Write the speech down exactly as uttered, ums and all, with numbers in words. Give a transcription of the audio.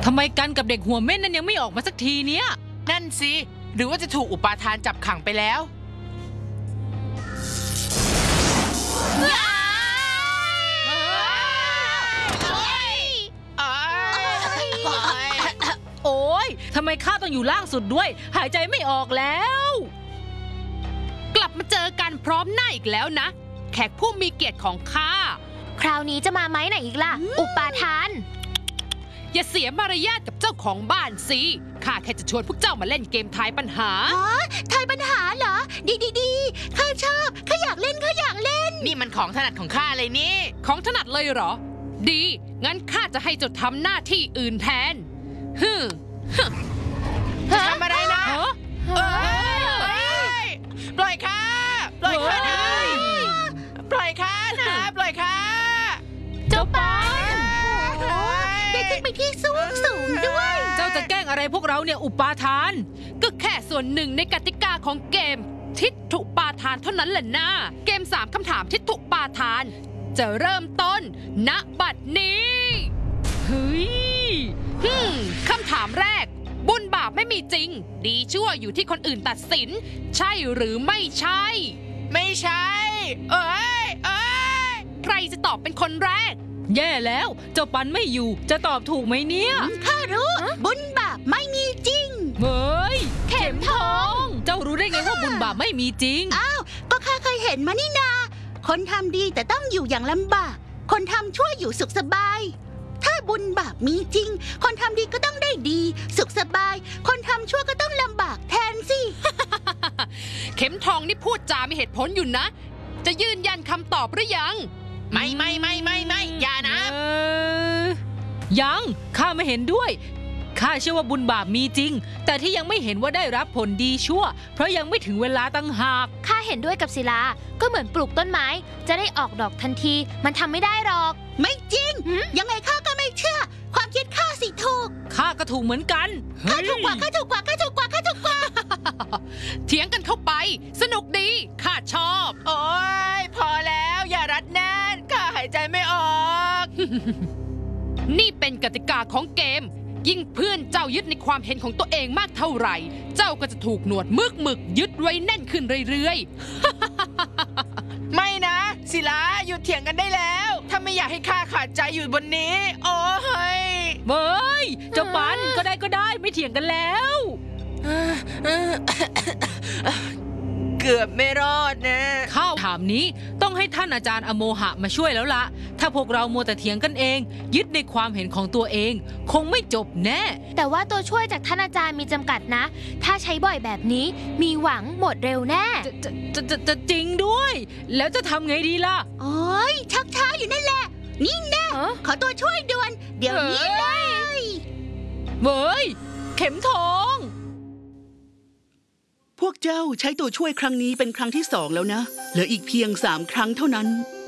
ทำไมกันกับเด็กหัวเม่นนั้นยังไม่ออกมาสักทีเนี้ยนั่นสิหรือว่าจะถูกอุปาทานจับขังไปแล้วโอ๊ยทำไมข้าต้องอยู่ล่างสุดด้วยหายใจไม่ออกแล้วกลับมาเจอกันพร้อมหน้าอีกแล้วนะแขกผู้มีเกียรติของข้าคราวนี้จะมาไหมไหนอีกล่ะอุปาทานอย่าเสียมารยาทกับเจ้าของบ้านสิข้าแค่จะชวนพวกเจ้ามาเล่นเกมทายปัญหาอ๋อทายปัญหาเหรอดีดีดีข้าชอบข้าอยากเล่นข้าอยากเล่นนี่มันของถนัดของข้าเลยนี่ของถนัดเลยเหรอดีงั้นข้าจะให้เจ้าทำหน้าที่อื่นแทนฮึทำอะไรนะปล่อยข้าปล่อยข้านะปล่อยข้านะปล่อยข้าเจ้าปานได้ขึ้นไปที่สูงสูงด้วยเจ้าจะแกล้งอะไรพวกเราเนี่ยอุปาทานก็แค่ส่วนหนึ่งในกติกาของเกมทิฏฐุปาทานเท่านั้นแหละนะเกมสามคำถามทิฏฐุปาทานจะเริ่มต้นณบัดนี้เฮ้ยฮึมคำถามแรกบุญบาปไม่มีจริงดีชั่วอยู่ที่คนอื่นตัดสินใช่หรือไม่ใช่ไม่ใช่เอ้ยเอ้ยใครจะตอบเป็นคนแรกแย่แล้วเจ้าปันไม่อยู่จะตอบถูกไหมเนี่ยข้ารู้บุญบาปไม่มีจริงเฮ้ยเข็มทองเจ้ารู้ได้ไงว่าบุญบาปไม่มีจริงอ้าวก็ข้าเคยเห็นมานี่นาคนทำดีแต่ต้องอยู่อย่างลำบากคนทำชั่วอยู่สุขสบายถ้าบุญบาปมีจริงคนทำดีก็ต้องได้ดีสุขสบายคนทำชั่วก็ต้องลำบากแทนสิเข็มทองนี่พูดจามีเหตุผลอยู่นะจะยืนยันคำตอบหรือยังไม่ไม่ไม่ไม่ไม่อย่านะยังข้าไม่เห็นด้วยข้าเชื่อว่าบุญบาปมีจริงแต่ที่ยังไม่เห็นว่าได้รับผลดีชั่วเพราะยังไม่ถึงเวลาตั้งหากข้าเห็นด้วยกับศิลาก็เหมือนปลูกต้นไม้จะได้ออกดอกทันทีมันทำไม่ได้หรอกไม่จริงยังไงข้าก็ไม่เชื่อความคิดข้าสิถูกข้าก็ถูกเหมือนกันข้าถูกกว่าข้าถูกกว่าข้าถูกกว่าข้าถูกกว่าเถียงกันเข้าไปสนุกดีข้าชอบโอ๊ยพอแล้วอย่ารัดแน่นข้าหายใจไม่ออกนี่เป็นกติกาของเกมยิ่งเพื่อนเจ้ายึดในความเห็นของตัวเองมากเท่าไหร่เจ้าก็จะถูกหนวดมึกมึกยึดไว้แน่นขึ้นเรื่อยๆไม่นะศิลาหยุดเถียงกันได้แล้วถ้าไม่อยากให้ข้าขาดใจอยู่บนนี้โอ้ยเว้ยเจ้าปันก็ได้ก็ได้ไม่เถียงกันแล้วเกือบไม่รอดนะข้าวถามนี้ต้องให้ท่านอาจารย์อโมหะมาช่วยแล้วล่ะถ้าพวกเรามัวแต่เถียงกันเองยึดในความเห็นของตัวเองคงไม่จบแน่แต่ว่าตัวช่วยจากท่านอาจารย์มีจำกัดนะถ้าใช้บ่อยแบบนี้มีหวังหมดเร็วแน่จะจะจะจะจริงด้วยแล้วจะทำไงดีล่ะโอ้ยชักช้าอยู่นั่นแหละนี่แน่ขอตัวช่วยด่วนเดี๋ยวนี้เลยเว้ยเข็มทองพวกเจ้าใช้ตัวช่วยครั้งนี้เป็นครั้งที่สองแล้วนะเหลืออีกเพียงสามครั้งเท่านั้น